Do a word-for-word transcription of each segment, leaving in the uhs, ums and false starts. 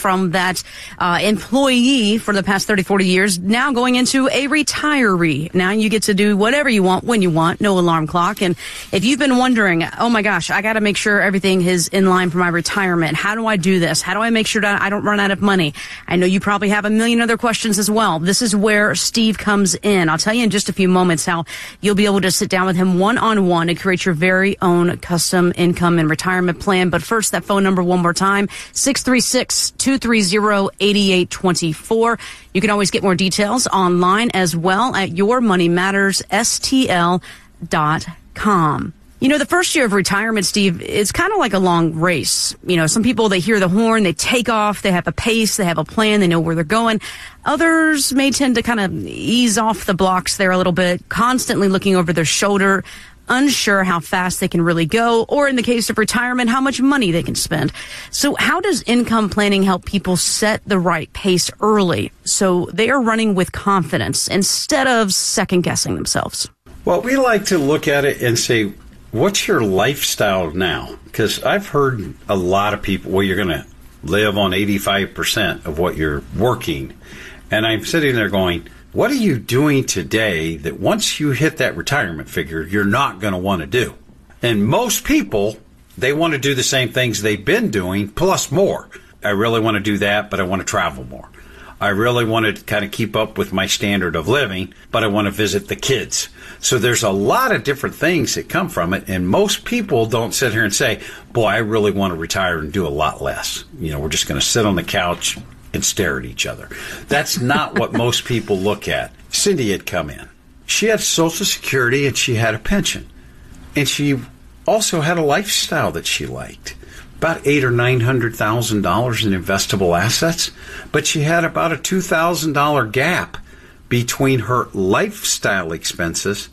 from that uh, employee for the past thirty, forty years, now going into a retiree. Now you get to do whatever you want, when you want, no alarm clock. And if you've been wondering, oh my gosh, I got to make sure everything is in line for my retirement. How do I do this? How do I make sure that I don't run out of money? I know you probably have a million other questions as well. This is where Steve comes in. I'll tell you in just a few moments how you'll be able to sit down with him one-on-one to create your very own custom income and retirement plan. But first, that phone number one more time, six three six, two three zero, eight eight two four. You can always get more details online as well at your money matters S T L dot com. You know, the first year of retirement, Steve, it's kind of like a long race. You know, some people, they hear the horn, they take off, they have a pace, they have a plan, they know where they're going. Others may tend to kind of ease off the blocks there a little bit, constantly looking over their shoulder, unsure how fast they can really go, or in the case of retirement, how much money they can spend. So how does income planning help people set the right pace early so they are running with confidence instead of second-guessing themselves? Well, we like to look at it and say, what's your lifestyle now? Because I've heard a lot of people, well, you're going to live on eighty-five percent of what you're working. And I'm sitting there going, what are you doing today that once you hit that retirement figure, you're not going to want to do? And most people, they want to do the same things they've been doing, plus more. I really want to do that, but I want to travel more. I really want to kind of keep up with my standard of living, but I want to visit the kids. So there's a lot of different things that come from it, and most people don't sit here and say, boy, I really want to retire and do a lot less. You know, we're just going to sit on the couch and stare at each other. That's not what most people look at. Cindy had come in. She had Social Security and she had a pension. And she also had a lifestyle that she liked. About eight or nine hundred thousand dollars in investable assets, but she had about a two thousand dollar gap between her lifestyle expenses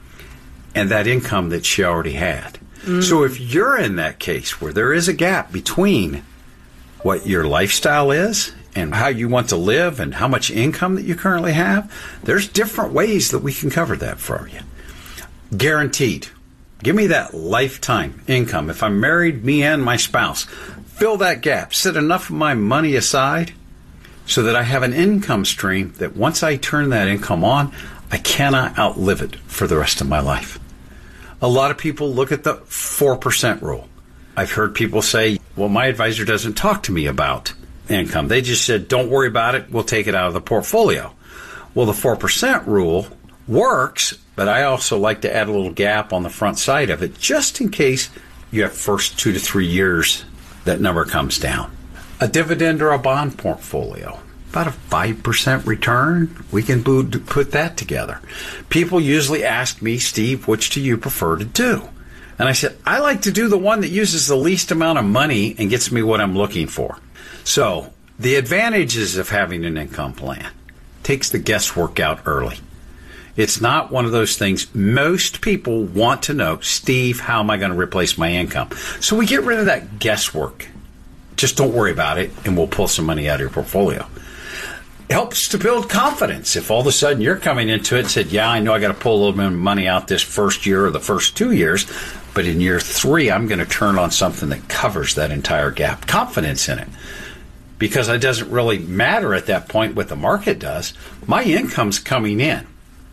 and that income that she already had. Mm. So if you're in that case where there is a gap between what your lifestyle is and how you want to live and how much income that you currently have, there's different ways that we can cover that for you. Guaranteed. Give me that lifetime income. If I'm married, me and my spouse, fill that gap. Set enough of my money aside so that I have an income stream that once I turn that income on, I cannot outlive it for the rest of my life. A lot of people look at the four percent rule. I've heard people say, well, my advisor doesn't talk to me about income. They just said, don't worry about it. We'll take it out of the portfolio. Well, the four percent rule works, but I also like to add a little gap on the front side of it just in case you have first two to three years that number comes down. A dividend or a bond portfolio, about a five percent return, we can put that together. People usually ask me, Steve, which do you prefer to do? And I said, I like to do the one that uses the least amount of money and gets me what I'm looking for. So the advantages of having an income plan takes the guesswork out early. It's not one of those things. Most people want to know, Steve, how am I going to replace my income? So we get rid of that guesswork. Just don't worry about it, and we'll pull some money out of your portfolio. It helps to build confidence. If all of a sudden you're coming into it and said, yeah, I know I got to pull a little bit of money out this first year or the first two years, but in year three, I'm going to turn on something that covers that entire gap. Confidence in it. Because it doesn't really matter at that point what the market does. My income's coming in.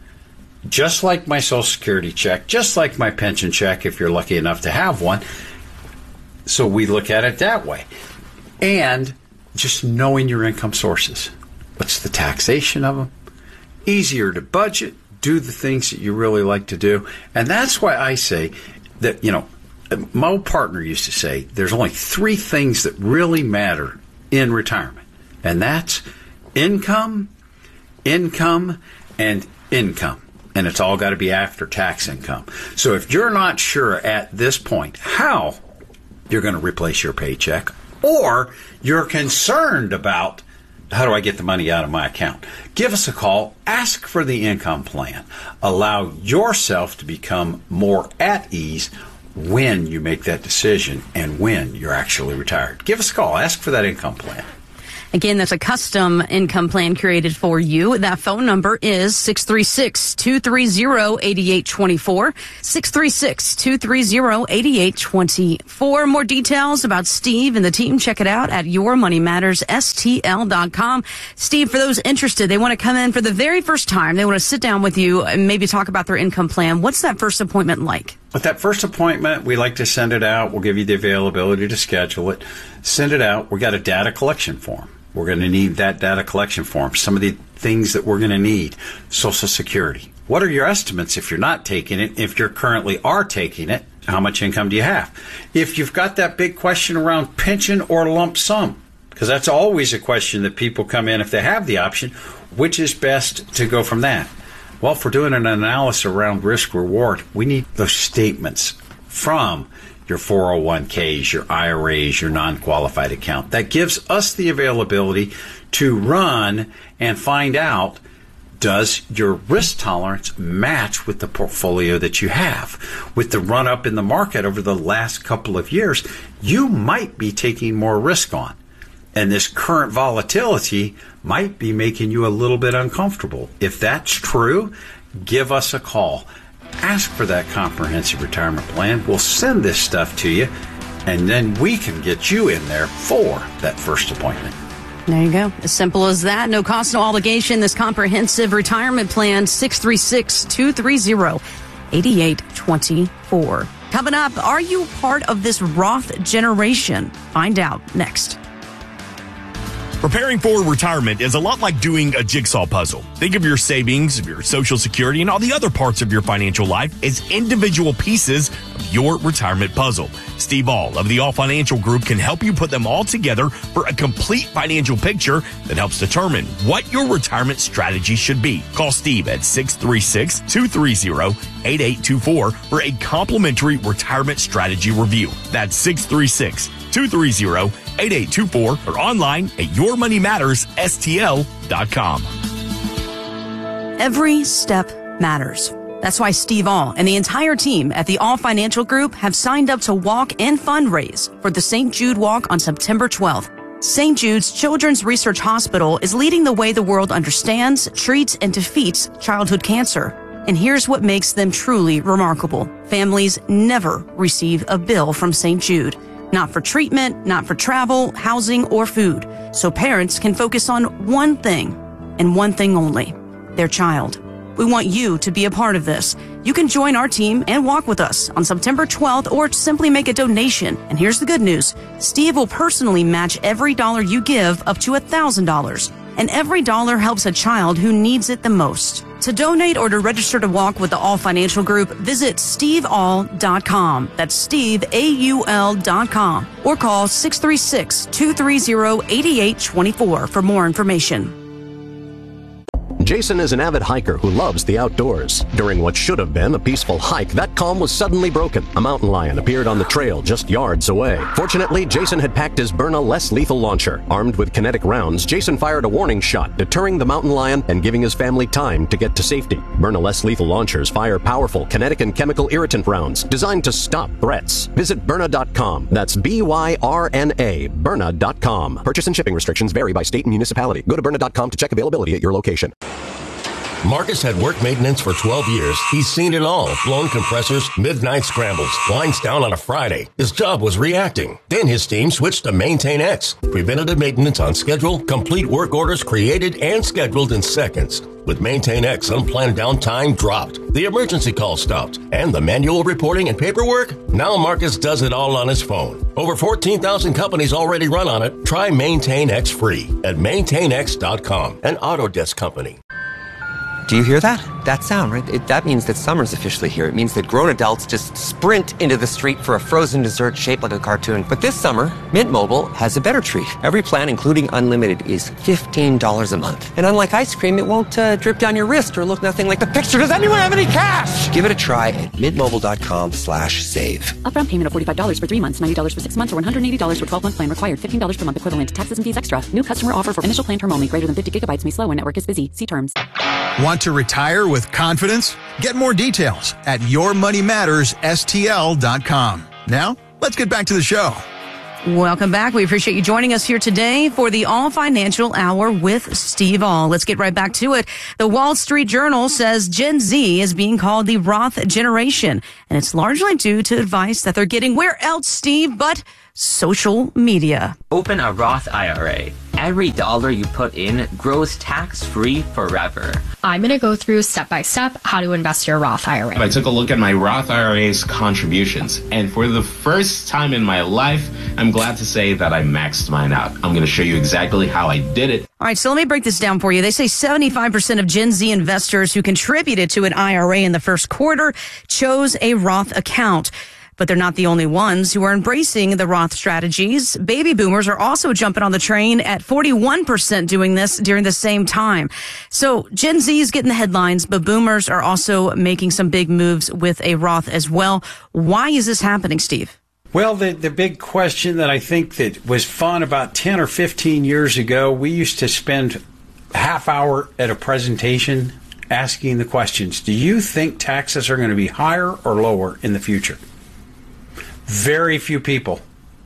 Just like my Social Security check, just like my pension check, if you're lucky enough to have one. So we look at it that way. And just knowing your income sources. What's the taxation of them? Easier to budget, do the things that you really like to do. And that's why I say that, you know, my old partner used to say there's only three things that really matter in retirement. And that's income, income, and income. And it's all got to be after tax income. So if you're not sure at this point how you're going to replace your paycheck, or you're concerned about how do I get the money out of my account, give us a call. Ask for the income plan. Allow yourself to become more at ease when you make that decision and when you're actually retired. Give us a call. Ask for that income plan. Again, that's a custom income plan created for you. That phone number is six three six, two three zero, eight eight two four, six three six, two three zero, eight eight two four. More details about Steve and the team, check it out at your money matters S T L dot com. Steve, for those interested, they want to come in for the very first time. They want to sit down with you and maybe talk about their income plan. What's that first appointment like? With that first appointment, we like to send it out. We'll give you the availability to schedule it. Send it out. We got a data collection form. We're going to need that data collection form. Some of the things that we're going to need: Social Security. What are your estimates if you're not taking it? If you currently are taking it, how much income do you have? If you've got that big question around pension or lump sum, because that's always a question that people come in if they have the option, which is best to go from that? Well, if we're doing an analysis around risk reward, we need those statements from your four oh one k's, your I R A's, your non-qualified account. That gives us the availability to run and find out, does your risk tolerance match with the portfolio that you have? With the run up in the market over the last couple of years, you might be taking more risk on. And this current volatility might be making you a little bit uncomfortable. If that's true, give us a call. Ask for that comprehensive retirement plan. We'll send this stuff to you, and then we can get you in there for that first appointment. There you go. As simple as that. No cost, no obligation. This comprehensive retirement plan, six three six, two three zero, eight eight two four. Coming up, are you part of this Roth generation? Find out next. Preparing for retirement is a lot like doing a jigsaw puzzle. Think of your savings, your Social Security, and all the other parts of your financial life as individual pieces of your retirement puzzle. Steve All of the All Financial Group can help you put them all together for a complete financial picture that helps determine what your retirement strategy should be. Call Steve at six three six, two three zero, eight eight two four for a complimentary retirement strategy review. That's six three six, two three zero, eight eight two four or online at your money matters S T L dot com. Every step matters. That's why Steve All and the entire team at the All Financial Group have signed up to walk and fundraise for the Saint Jude Walk on September twelfth. Saint Jude's Children's Research Hospital is leading the way the world understands, treats, and defeats childhood cancer. And here's what makes them truly remarkable. Families never receive a bill from Saint Jude. Not for treatment, not for travel, housing, or food. So parents can focus on one thing, and one thing only: their child. We want you to be a part of this. You can join our team and walk with us on September twelfth, or simply make a donation. And here's the good news: Steve will personally match every dollar you give up to one thousand dollars. And every dollar helps a child who needs it the most. To donate or to register to walk with the All Financial Group, visit steve all dot com. That's Steve, A U L dot com. Or call six three six, two three zero, eight eight two four for more information. Jason is an avid hiker who loves the outdoors. During what should have been a peaceful hike, that calm was suddenly broken. A mountain lion appeared on the trail just yards away. Fortunately, Jason had packed his Byrna less lethal launcher. Armed with kinetic rounds, Jason fired a warning shot, deterring the mountain lion and giving his family time to get to safety. Byrna less lethal launchers fire powerful kinetic and chemical irritant rounds designed to stop threats. Visit Byrna dot com. That's B Y R N A, Byrna dot com. Purchase and shipping restrictions vary by state and municipality. Go to Byrna dot com to check availability at your location. Marcus had work maintenance for twelve years. He's seen it all. Blown compressors, midnight scrambles, lines down on a Friday. His job was reacting. Then his team switched to Maintain X. Preventative maintenance on schedule, complete work orders created and scheduled in seconds. With Maintain X, unplanned downtime dropped. The emergency call stopped. And the manual reporting and paperwork? Now Marcus does it all on his phone. Over fourteen thousand companies already run on it. Try Maintain X free at maintain x dot com, an Autodesk company. Do you hear that? That sound, right? It, that means that summer's officially here. It means that grown adults just sprint into the street for a frozen dessert shaped like a cartoon. But this summer, Mint Mobile has a better treat. Every plan, including unlimited, is fifteen dollars a month. And unlike ice cream, it won't uh, drip down your wrist or look nothing like the picture. Does anyone have any cash? Give it a try at mintmobile.com slash save. Upfront payment of forty-five dollars for three months, ninety dollars for six months, or one hundred eighty dollars for twelve-month plan required. fifteen dollars per month equivalent. Taxes and fees extra. New customer offer for initial plan term only. Greater than fifty gigabytes may slow when network is busy. See terms. Want to retire with confidence? Get more details at your money matters S T L dot com. Now, let's get back to the show. Welcome back. We appreciate you joining us here today for the All Financial Hour with Steve All. Let's get right back to it. The Wall Street Journal says Gen Z is being called the Roth generation, and it's largely due to advice that they're getting where else, Steve, but social media. Open a Roth I R A. Every dollar you put in grows tax-free forever. I'm going to go through step-by-step how to invest your Roth I R A. I took a look at my Roth I R A's contributions, and for the first time in my life, I'm glad to say that I maxed mine out. I'm going to show you exactly how I did it. All right, so let me break this down for you. They say seventy-five percent of Gen Z investors who contributed to an I R A in the first quarter chose a Roth account. But they're not the only ones who are embracing the Roth strategies. Baby boomers are also jumping on the train at forty-one percent doing this during the same time. So Gen Z is getting the headlines, but boomers are also making some big moves with a Roth as well. Why is this happening, Steve? Well, the, the big question that I think that was fun about ten or fifteen years ago, we used to spend a half hour at a presentation asking the questions. Do you think taxes are going to be higher or lower in the future? Very few people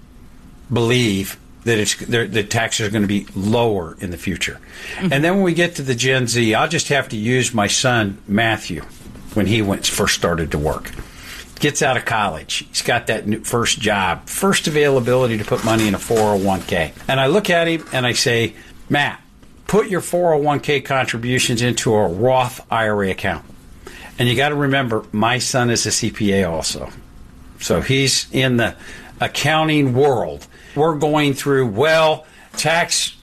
believe that it's the taxes are going to be lower in the future. Mm-hmm. And then when we get to the Gen Z, I'll just have to use my son, Matthew, when he went first started to work. Gets out of college. He's got that new first job, first availability to put money in a four oh one k. And I look at him and I say, Matt, put your four oh one k contributions into a Roth I R A account. And you got to remember, my son is a C P A also. So he's in the accounting world. We're going through, well, tax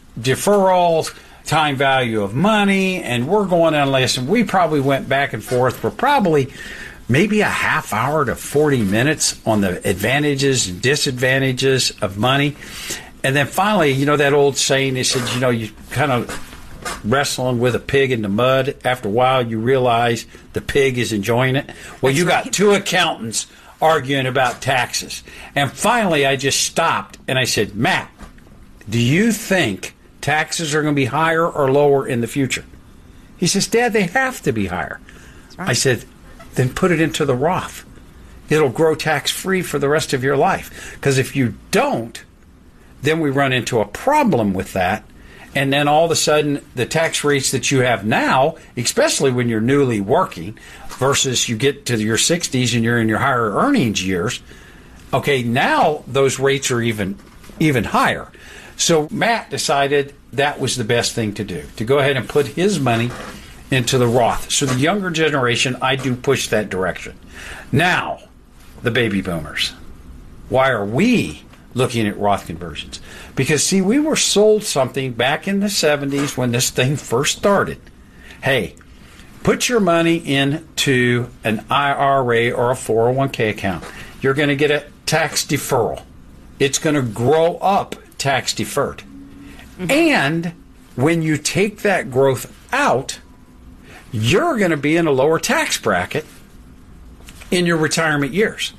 deferral, time value of money, and we're going on a lesson. We probably went back and forth for probably maybe a half hour to forty minutes on the advantages and disadvantages of money. And then finally, you know that old saying, they said, you know, you kind of wrestling with a pig in the mud. After a while, you realize the pig is enjoying it. Well, That's you got right. two accountants arguing about taxes. And finally, I just stopped and I said, Matt, do you think taxes are going to be higher or lower in the future? He says, Dad, they have to be higher. Right. I said, then put it into the Roth. It'll grow tax-free for the rest of your life. Because if you don't, then we run into a problem with that. And then all of a sudden, the tax rates that you have now, especially when you're newly working, versus you get to your sixties and you're in your higher earnings years, okay, now those rates are even even higher. So Matt decided that was the best thing to do, to go ahead and put his money into the Roth. So the younger generation, I do push that direction. Now, the baby boomers. Why are we looking at Roth conversions? Because, see, we were sold something back in the seventies when this thing first started. Hey, put your money into an I R A or a four oh one k account. You're going to get a tax deferral. It's going to grow up tax deferred. Mm-hmm. And when you take that growth out, you're going to be in a lower tax bracket in your retirement years.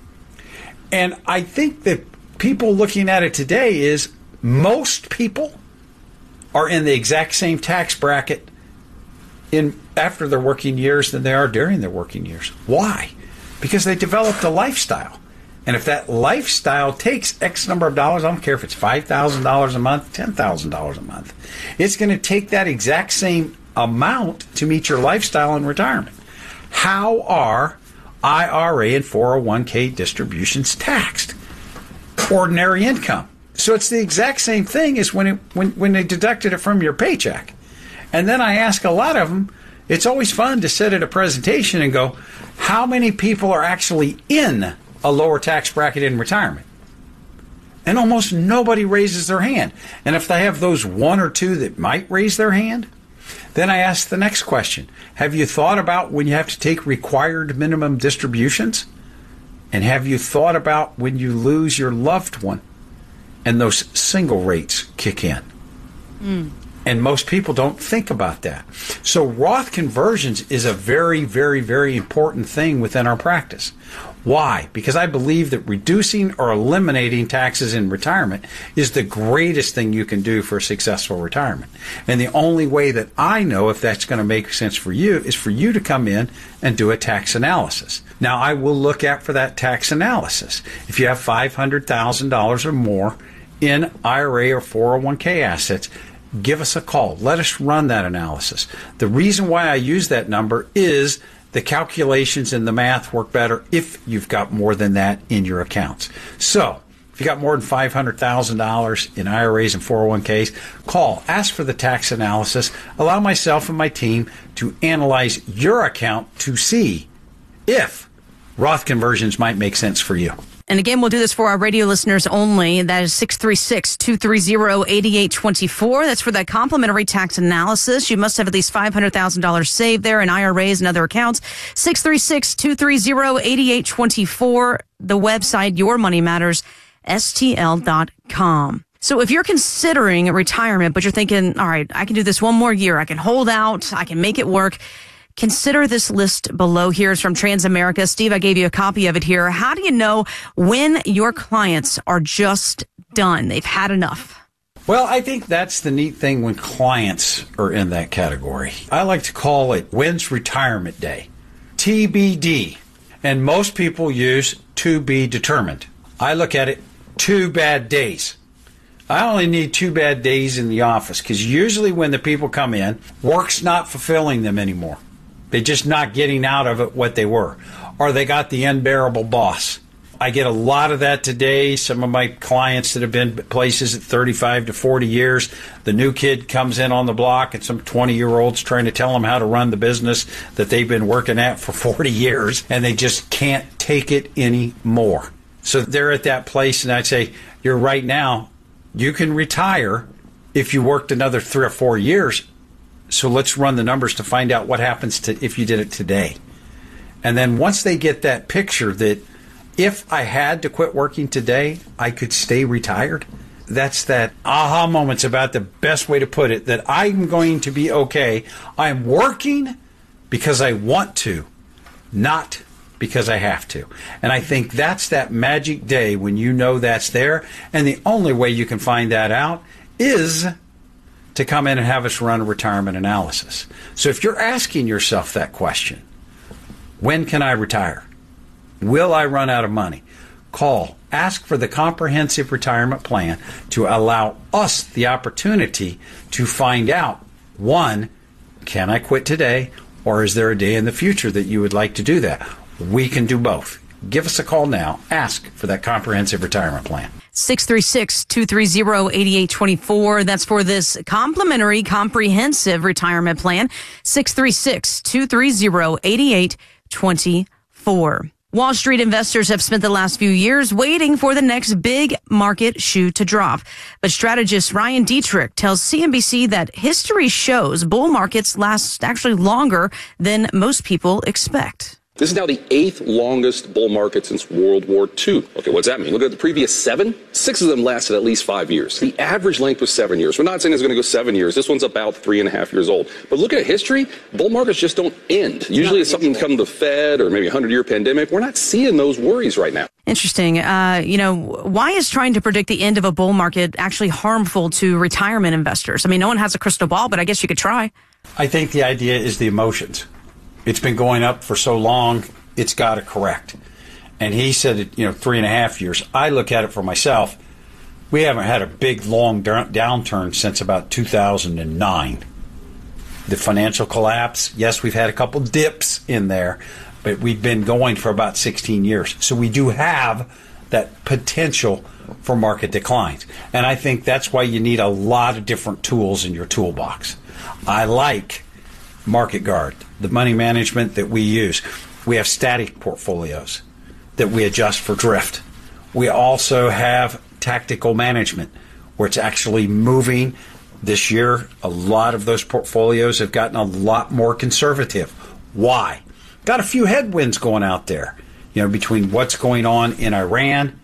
And I think that people looking at it today is most people are in the exact same tax bracket in after their working years than they are during their working years. Why? Because they developed a lifestyle. And if that lifestyle takes X number of dollars, I don't care if it's five thousand dollars a month, ten thousand dollars a month, it's going to take that exact same amount to meet your lifestyle in retirement. How are I R A and four oh one k distributions taxed? Ordinary income. So it's the exact same thing as when it, when when they deducted it from your paycheck. And then I ask a lot of them, it's always fun to sit at a presentation and go, how many people are actually in a lower tax bracket in retirement? And almost nobody raises their hand. And if they have those one or two that might raise their hand, then I ask the next question. Have you thought about when you have to take required minimum distributions? And have you thought about when you lose your loved one and those single rates kick in? Mm. And most people don't think about that. So Roth conversions is a very, very, very important thing within our practice. Why? Because I believe that reducing or eliminating taxes in retirement is the greatest thing you can do for a successful retirement. And the only way that I know if that's going to make sense for you is for you to come in and do a tax analysis. Now, I will look at for that tax analysis. If you have five hundred thousand dollars or more in I R A or four oh one k assets, give us a call. Let us run that analysis. The reason why I use that number is the calculations and the math work better if you've got more than that in your accounts. So, if you got more than five hundred thousand dollars in I R As and four oh one k's, call, ask for the tax analysis, allow myself and my team to analyze your account to see if Roth conversions might make sense for you. And again, we'll do this for our radio listeners only. That is six three six, two three zero, eight eight two four. That's for that complimentary tax analysis. You must have at least five hundred thousand dollars saved there in I R As and other accounts. six three six, two three zero, eight eight two four. The website, your money matters S T L dot com. So if you're considering retirement, but you're thinking, all right, I can do this one more year. I can hold out. I can make it work. Consider this list below here. It's from Transamerica. Steve, I gave you a copy of it here. How do you know when your clients are just done? They've had enough. Well, I think that's the neat thing when clients are in that category. I like to call it when's retirement day, T B D. And most people use to be determined. I look at it two bad days. I only need two bad days in the office because usually when the people come in, work's not fulfilling them anymore. They're just not getting out of it what they were. Or they got the unbearable boss. I get a lot of that today. Some of my clients that have been places at thirty-five to forty years, the new kid comes in on the block and some twenty-year-old's trying to tell them how to run the business that they've been working at for forty years, and they just can't take it anymore. So they're at that place, and I'd say, you're right now, you can retire if you worked another three or four years. So let's run the numbers to find out what happens to if you did it today. And then once they get that picture that if I had to quit working today, I could stay retired, that's that aha moment's about the best way to put it, that I'm going to be okay. I'm working because I want to, not because I have to. And I think that's that magic day when you know that's there. And the only way you can find that out is to come in and have us run a retirement analysis. So if you're asking yourself that question, when can I retire? Will I run out of money? Call, ask for the comprehensive retirement plan to allow us the opportunity to find out, one, can I quit today, or is there a day in the future that you would like to do that? We can do both. Give us a call now. Ask for that comprehensive retirement plan. six three six, two three zero, eight eight two four. That's for this complimentary comprehensive retirement plan. six three six, two three zero, eight eight two four. Wall Street investors have spent the last few years waiting for the next big market shoe to drop. But strategist Ryan Dietrich tells C N B C that history shows bull markets last actually longer than most people expect. This is now the eighth longest bull market since World War Two. Okay, what's that mean? Look at the previous seven. Six of them lasted at least five years. The average length was seven years. We're not saying it's going to go seven years. This one's about three and a half years old. But look at history. Bull markets just don't end. Usually it's something come to the Fed or maybe a hundred-year pandemic. We're not seeing those worries right now. Interesting. Uh, you know, why is trying to predict the end of a bull market actually harmful to retirement investors? I mean, no one has a crystal ball, but I guess you could try. I think the idea is the emotions. It's been going up for so long, it's got to correct. And he said, it, you know, three and a half years. I look at it for myself. We haven't had a big, long downturn since about two thousand nine. The financial collapse, yes, we've had a couple dips in there, but we've been going for about sixteen years. So we do have that potential for market declines. And I think that's why you need a lot of different tools in your toolbox. I like Market Guard, the money management that we use. We have static portfolios that we adjust for drift. We also have tactical management where it's actually moving. This year, a lot of those portfolios have gotten a lot more conservative. Why? Got a few headwinds going out there, you know, between what's going on in Iran,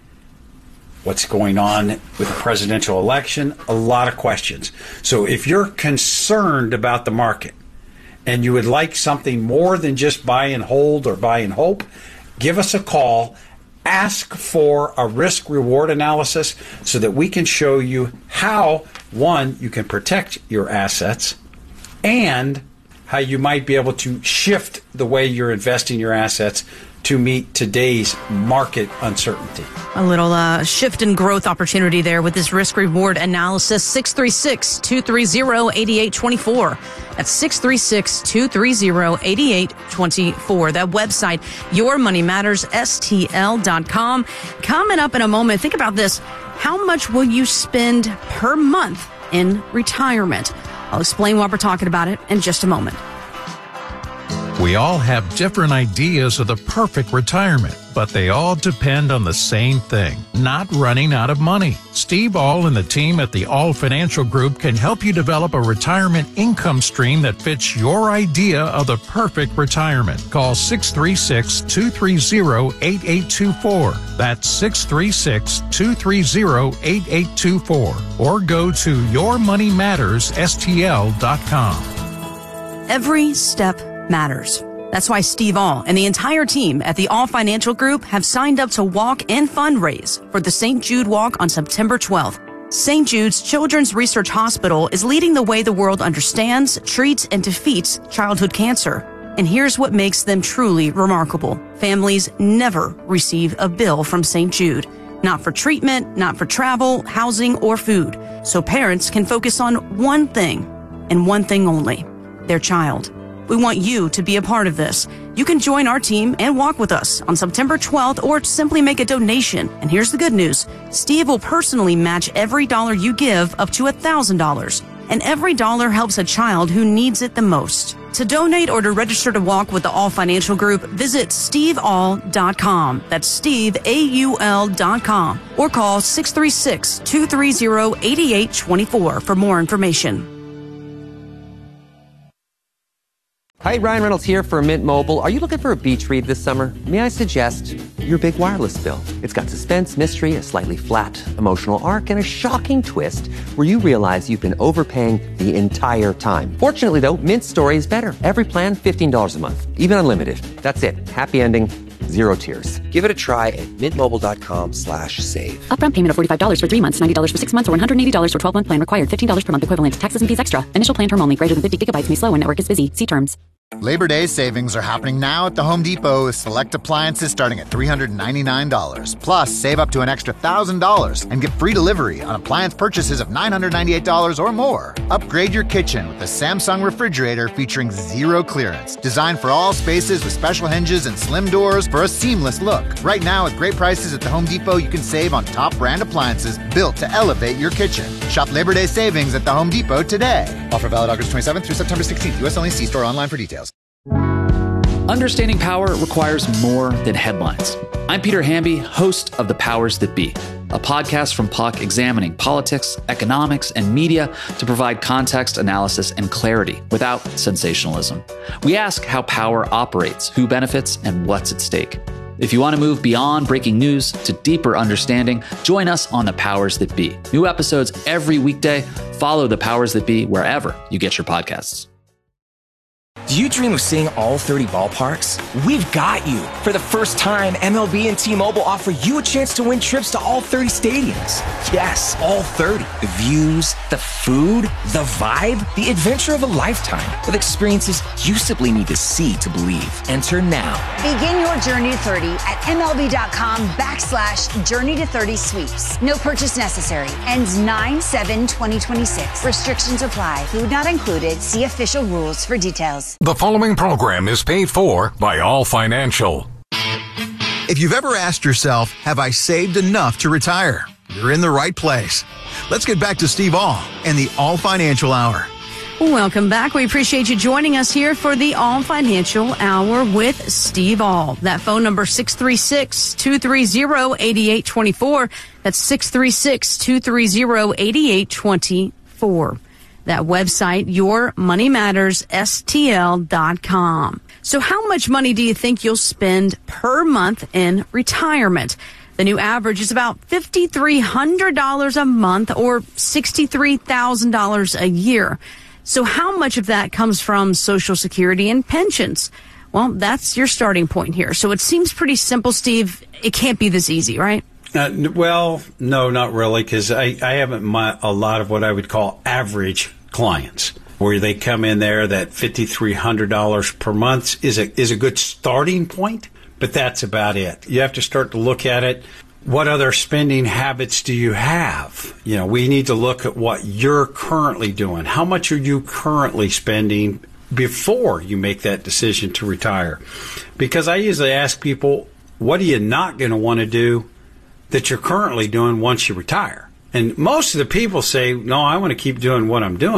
what's going on with the presidential election, a lot of questions. So if you're concerned about the market, and you would like something more than just buy and hold or buy and hope, give us a call. Ask for a risk-reward analysis so that we can show you how, one, you can protect your assets and how you might be able to shift the way you're investing your assets to meet today's market uncertainty. A little uh, shift in growth opportunity there with this risk-reward analysis. six three six, two three zero, eight eight two four. That's six three six, two three zero, eight eight two four. That website, your money matters S T L dot com. Coming up in a moment, think about this. How much will you spend per month in retirement? I'll explain why we're talking about it in just a moment. We all have different ideas of the perfect retirement, but they all depend on the same thing, not running out of money. Steve All and the team at the All Financial Group can help you develop a retirement income stream that fits your idea of the perfect retirement. Call six three six, two three zero, eight eight two four. That's six three six, two three zero, eight eight two four. Or go to your money matters S T L dot com. Every step matters. That's why Steve All and the entire team at the All Financial Group have signed up to walk and fundraise for the Saint Jude Walk on September twelfth. Saint Jude's Children's Research Hospital is leading the way the world understands, treats, and defeats childhood cancer. And here's what makes them truly remarkable. Families never receive a bill from Saint Jude. Not for treatment, not for travel, housing, or food. So parents can focus on one thing, and one thing only, their child. We want you to be a part of this. You can join our team and walk with us on September twelfth or simply make a donation. And here's the good news. Steve will personally match every dollar you give up to one thousand dollars. And every dollar helps a child who needs it the most. To donate or to register to walk with the All Financial Group, visit steve all dot com. That's Steve, A U L dot com. Or call six three six, two three zero, eight eight two four for more information. Hi, Ryan Reynolds here for Mint Mobile. Are you looking for a beach read this summer? May I suggest your big wireless bill? It's got suspense, mystery, a slightly flat, emotional arc, and a shocking twist where you realize you've been overpaying the entire time. Fortunately, though, Mint's story is better. Every plan, fifteen dollars a month. Even unlimited. That's it. Happy ending. Zero tears. Give it a try at mintmobile.com slash save. Upfront payment of forty-five dollars for three months, ninety dollars for six months, or one hundred eighty dollars for twelve-month plan required. fifteen dollars per month equivalent. Taxes and fees extra. Initial plan term only. Greater than fifty gigabytes may slow when network is busy. See terms. Labor Day savings are happening now at the Home Depot with select appliances starting at three hundred ninety-nine dollars. Plus, save up to an extra one thousand dollars and get free delivery on appliance purchases of nine hundred ninety-eight dollars or more. Upgrade your kitchen with a Samsung refrigerator featuring zero clearance. Designed for all spaces with special hinges and slim doors for a seamless look. Right now, at great prices at the Home Depot, you can save on top brand appliances built to elevate your kitchen. Shop Labor Day savings at the Home Depot today. Offer valid August twenty-seventh through September sixteenth. U S only. See store online for details. Understanding power requires more than headlines. I'm Peter Hamby, host of The Powers That Be, a podcast from Puck examining politics, economics, and media to provide context, analysis, and clarity without sensationalism. We ask how power operates, who benefits, and what's at stake. If you want to move beyond breaking news to deeper understanding, join us on The Powers That Be. New episodes every weekday. Follow The Powers That Be wherever you get your podcasts. Do you dream of seeing all thirty ballparks? We've got you. For the first time, M L B and T-Mobile offer you a chance to win trips to all thirty stadiums. Yes, all thirty. The views, the food, the vibe, the adventure of a lifetime with experiences you simply need to see to believe. Enter now. Begin your journey to thirty at MLB.com backslash journey to thirty sweeps. No purchase necessary. Ends nine seven twenty twenty-six. Restrictions apply. Food not included. See official rules for details. The following program is paid for by All Financial. If you've ever asked yourself, have I saved enough to retire? You're in the right place. Let's get back to Steve All and the All Financial Hour. Welcome back. We appreciate you joining us here for the All Financial Hour with Steve All. That phone number six three six, two three zero, eight eight two four. That's six three six, two three zero, eight eight two four. That website, your money matters S T L dot com. So how much money do you think you'll spend per month in retirement? The new average is about five thousand three hundred dollars a month or sixty-three thousand dollars a year. So how much of that comes from Social Security and pensions? Well, that's your starting point here. So it seems pretty simple, Steve. It can't be this easy, right? Uh, well, no, not really, because I, I have my, a lot of what I would call average clients, where they come in there that five thousand three hundred dollars per month is a is a good starting point, but that's about it. You have to start to look at it. What other spending habits do you have? You know, we need to look at what you're currently doing. How much are you currently spending before you make that decision to retire? Because I usually ask people, what are you not going to want to do that you're currently doing once you retire? And most of the people say, no, I want to keep doing what I'm doing.